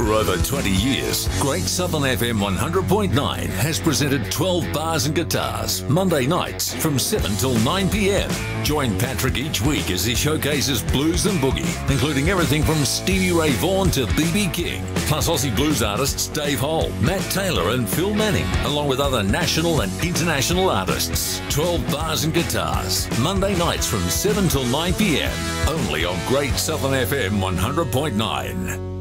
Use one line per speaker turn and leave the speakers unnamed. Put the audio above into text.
For over 20 years, Great Southern FM 100.9 has presented 12 Bars and Guitars, Monday nights from 7 till 9 p.m. Join Patrick each week as he showcases blues and boogie, including everything from Stevie Ray Vaughan to B.B. King, plus Aussie blues artists Dave Hole, Matt Taylor and Phil Manning, along with other national and international artists. 12 Bars and Guitars, Monday nights from 7 till 9 p.m. Only on Great Southern FM 100.9.